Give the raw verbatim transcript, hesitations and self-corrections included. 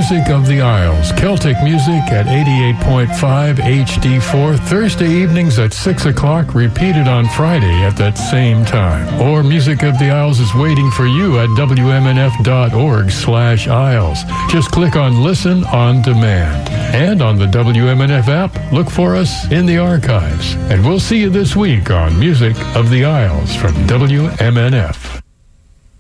Music of the Isles, Celtic music at eighty-eight point five H D four, Thursday evenings at six o'clock, repeated on Friday at that same time. Or Music of the Isles is waiting for you at W M N F dot org slash Isles. Just click on Listen on Demand. And on the W M N F app, look for us in the archives. And we'll see you this week on Music of the Isles from W M N F.